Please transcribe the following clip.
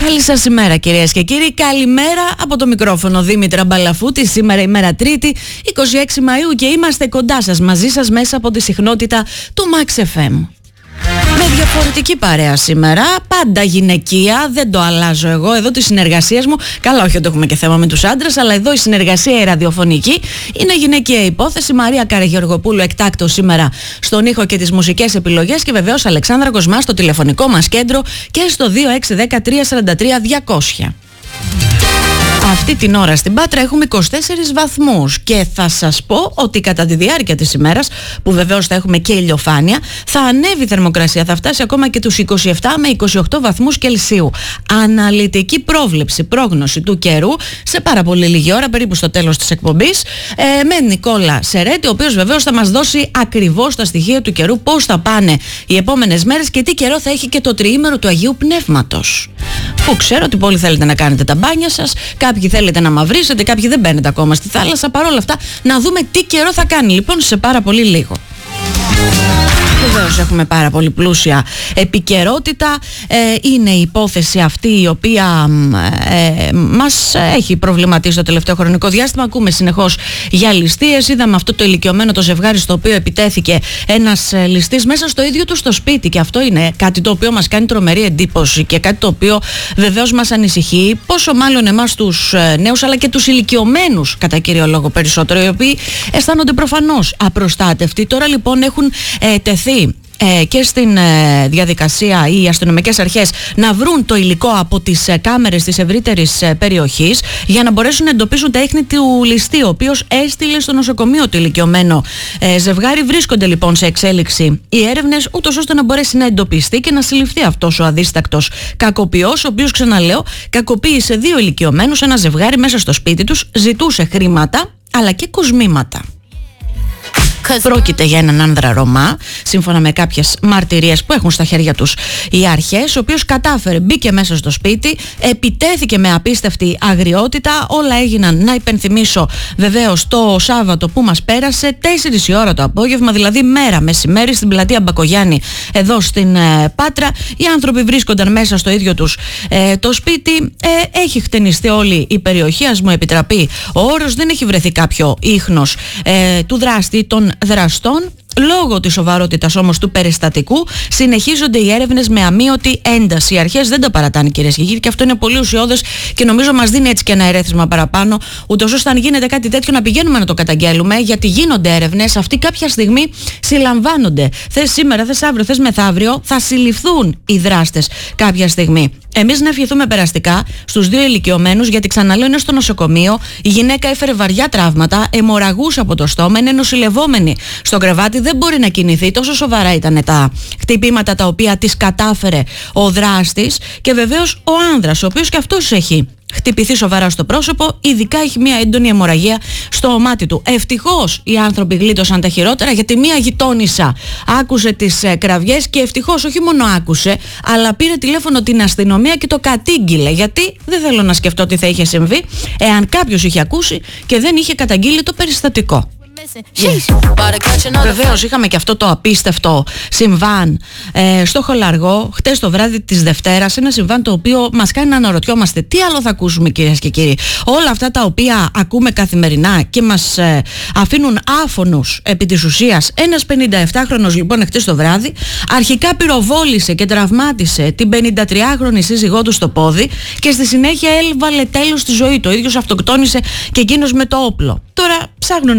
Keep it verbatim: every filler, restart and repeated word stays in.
Καλή σας ημέρα κυρίες και κύριοι. Καλημέρα από το μικρόφωνο Δήμητρα Μπαλαφούτη. Σήμερα ημέρα Τρίτη, είκοσι έξι Μαΐου, και είμαστε κοντά σας, μαζί σας μέσα από τη συχνότητα του Max εφ εμ. Με διαφορετική παρέα σήμερα, πάντα γυναικεία, δεν το αλλάζω εγώ. Εδώ τη συνεργασία μου, καλά, όχι ότι έχουμε και θέμα με τους άντρες, αλλά εδώ η συνεργασία η ραδιοφωνική είναι γυναικεία υπόθεση. Μαρία Καραγεωργοπούλου εκτάκτως σήμερα στον ήχο και τις μουσικές επιλογές, και βεβαίως Αλεξάνδρα Κοσμά στο τηλεφωνικό μας κέντρο και στο δύο έξι ένα μηδέν τρία τέσσερα τρία διακόσια. Αυτή την ώρα στην Πάτρα έχουμε είκοσι τέσσερις βαθμούς και θα σας πω ότι κατά τη διάρκεια της ημέρας, που βεβαίως θα έχουμε και ηλιοφάνεια, θα ανέβει η θερμοκρασία, θα φτάσει ακόμα και τους είκοσι επτά με είκοσι οκτώ βαθμούς Κελσίου. Αναλυτική πρόβλεψη, πρόγνωση του καιρού σε πάρα πολύ λίγη ώρα, περίπου στο τέλος της εκπομπής, ε, με Νικόλα Σερέτη, ο οποίος βεβαίως θα μας δώσει ακριβώς τα στοιχεία του καιρού, πώς θα πάνε οι επόμενες μέρες και τι καιρό θα έχει και το τριήμερο του Αγίου Πνεύματος. Που ξέρω ότι πολλοί θέλετε να κάνετε τα μπάνια σας, κάποιοι θέλετε να μαυρίσετε, κάποιοι δεν μπαίνετε ακόμα στη θάλασσα. Παρ' όλα αυτά, να δούμε τι καιρό θα κάνει λοιπόν σε πάρα πολύ λίγο. Βεβαίως έχουμε πάρα πολύ πλούσια επικαιρότητα. Ε, είναι η υπόθεση αυτή η οποία ε, μας έχει προβληματίσει το τελευταίο χρονικό διάστημα. Ακούμε συνεχώς για ληστείες. Είδαμε αυτό το ηλικιωμένο το ζευγάρι στο οποίο επιτέθηκε ένας ληστής μέσα στο ίδιο του στο σπίτι, και αυτό είναι κάτι το οποίο μας κάνει τρομερή εντύπωση και κάτι το οποίο βεβαίως μας ανησυχεί, πόσο μάλλον εμάς τους νέους αλλά και τους ηλικιωμένους κατά κύριο λόγο περισσότερο, οι οποίοι αισθάνονται προφανώς απροστάτευτοι. Τώρα λοιπόν έχουν ε, τεθεί Ε, και στην ε, διαδικασία οι αστυνομικές αρχές να βρουν το υλικό από τις ε, κάμερες της ευρύτερης ε, περιοχής, για να μπορέσουν να εντοπίσουν τα ίχνη του ληστή, ο οποίος έστειλε στο νοσοκομείο το ηλικιωμένο ε, ζευγάρι. Βρίσκονται λοιπόν σε εξέλιξη οι έρευνες, ούτως ώστε να μπορέσει να εντοπιστεί και να συλληφθεί αυτός ο αδίστακτος κακοποιός, ο οποίος, ξαναλέω, κακοποίησε δύο ηλικιωμένους, ένα ζευγάρι μέσα στο σπίτι τους, ζητούσε χρήματα αλλά και κοσμήματα. Πρόκειται για έναν άνδρα Ρωμά, σύμφωνα με κάποιες μαρτυρίες που έχουν στα χέρια τους οι αρχές, ο οποίος κατάφερε, μπήκε μέσα στο σπίτι, επιτέθηκε με απίστευτη αγριότητα. Όλα έγιναν, να υπενθυμίσω, βεβαίως το Σάββατο που μας πέρασε, τέσσερις η ώρα το απόγευμα, δηλαδή μέρα μεσημέρι, στην πλατεία Μπακογιάννη εδώ στην ε, Πάτρα. Οι άνθρωποι βρίσκονταν μέσα στο ίδιο τους ε, το σπίτι. Ε, έχει χτενιστεί όλη η περιοχή, ας μου επιτραπεί ο όρος, δεν έχει βρεθεί κάποιο ίχνος ε, του δράστη, των δραστών. Λόγω της σοβαρότητας όμως του περιστατικού συνεχίζονται οι έρευνες με αμείωτη ένταση. Οι αρχές δεν τα παρατάνε, κυρίες και κύριοι, και αυτό είναι πολύ ουσιώδες και νομίζω μας δίνει έτσι και ένα ερέθισμα παραπάνω, ούτως ώστε αν γίνεται κάτι τέτοιο να πηγαίνουμε να το καταγγέλουμε, γιατί γίνονται έρευνες. Αυτοί κάποια στιγμή συλλαμβάνονται. Θες σήμερα, θες αύριο, θες μεθαύριο, θα συλληφθούν οι δράστες κάποια στιγμή. Εμείς να ευχηθούμε περαστικά στους δύο ηλικιωμένους, γιατί ξαναλέω είναι στο νοσοκομείο. Η γυναίκα έφερε βαριά τραύματα, αιμορραγούσε από το στόμα, είναι νοσηλευόμενη στο κρεβάτι, δεν μπορεί να κινηθεί. Τόσο σοβαρά ήταν τα χτυπήματα τα οποία της κατάφερε ο δράστης. Και βεβαίως ο άνδρας, ο οποίος και αυτός έχει χτυπηθεί σοβαρά στο πρόσωπο, ειδικά έχει μια έντονη αιμορραγία στο μάτι του. Ευτυχώς οι άνθρωποι γλίτωσαν τα χειρότερα, γιατί μια γειτόνισσα άκουσε τις ε, κραυγές και ευτυχώς όχι μόνο άκουσε, αλλά πήρε τηλέφωνο την αστυνομία και το κατήγγειλε. Γιατί δεν θέλω να σκεφτώ τι θα είχε συμβεί εάν κάποιος είχε ακούσει και δεν είχε καταγγείλει το περιστατικό. Βεβαίως είχαμε και αυτό το απίστευτο συμβάν ε, στο Χολαργό χτες το βράδυ της Δευτέρας. Ένα συμβάν το οποίο μας κάνει να αναρωτιόμαστε τι άλλο θα ακούσουμε, κυρίες και κύριοι. Όλα αυτά τα οποία ακούμε καθημερινά και μας ε, αφήνουν άφωνους επί της ουσίας. Ένας πενηνταεπτάχρονος λοιπόν χτες το βράδυ αρχικά πυροβόλησε και τραυμάτισε την πενηντατριάχρονη σύζυγό του στο πόδι, και στη συνέχεια έβαλε τέλος στη ζωή του. Ο ίδιος αυτοκτόνησε και εκείνος με το όπλο. Τώρα ψάχνουν